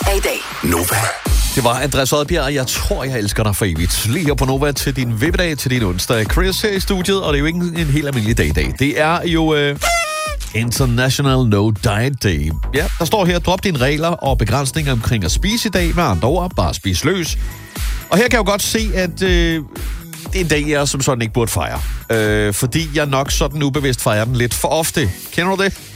er i dag. Nova. Det var Andreas Oddbjerg, jeg tror, jeg elsker dig for evigt. Lige her på Nova til din vippedag, til din onsdag. Chris her i studiet, og det er jo ikke en helt almindelig dag i dag. Det er jo International No Diet Day. Ja, der står her, drop dine regler og begrænsninger omkring at spise i dag. Med andre ord, bare spis løs. Og her kan jeg jo godt se, at det er en dag, jeg som sådan ikke burde fejre. Fordi jeg nok sådan ubevidst fejrer den lidt for ofte. Kender du det?